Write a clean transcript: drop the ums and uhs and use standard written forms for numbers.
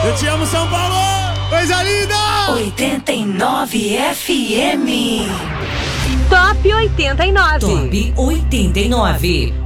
Eu te amo, São Paulo! Coisa linda! 89 FM. Top 89. Top 89.